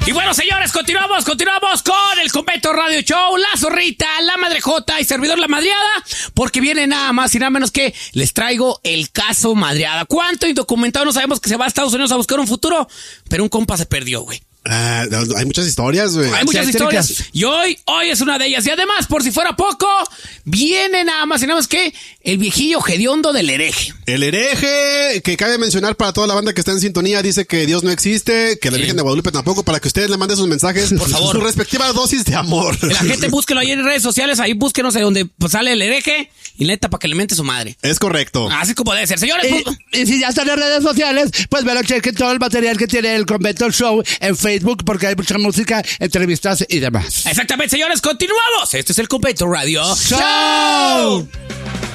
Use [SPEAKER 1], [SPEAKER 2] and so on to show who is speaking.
[SPEAKER 1] Y bueno, señores, continuamos con el Convento Radio Show, la Zorrita, la Madrejota y servidor La Madreada, porque viene nada más y nada menos que les traigo el caso Madreada. ¿Cuánto indocumentado no sabemos que se va a Estados Unidos a buscar un futuro? Pero un compa se perdió, güey.
[SPEAKER 2] Hay muchas historias, güey.
[SPEAKER 1] Hay muchas historias. Y hoy es una de ellas. Y además, por si fuera poco, viene nada más y nada más que el viejillo hediondo del hereje.
[SPEAKER 2] El hereje, que cabe mencionar para toda la banda que está en sintonía, dice que Dios no existe, que la Virgen de Guadalupe tampoco, para que ustedes le manden sus mensajes,
[SPEAKER 1] por favor,
[SPEAKER 2] su respectiva dosis de amor.
[SPEAKER 1] La gente búsquelo ahí en redes sociales, ahí búsquenos ahí donde sale el hereje y neta para que le mente su madre.
[SPEAKER 2] Es correcto.
[SPEAKER 1] Así como debe ser. Señores,
[SPEAKER 3] y si ya están en redes sociales, pues vean, chequen todo el material que tiene el Convento Show en Facebook, porque hay mucha música, entrevistas y demás.
[SPEAKER 1] Exactamente, señores, continuamos. Este es el Convento Radio
[SPEAKER 3] Show.